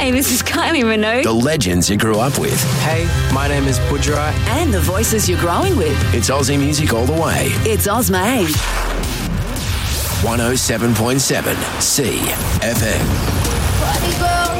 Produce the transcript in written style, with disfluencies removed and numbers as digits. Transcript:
Hi, this is Kylie Minogue. The legends you grew up with. Hey, my name is Budgerai. And the voices you're growing with. It's Aussie music all the way. It's Ozmade. 107.7 CFM. Party girl,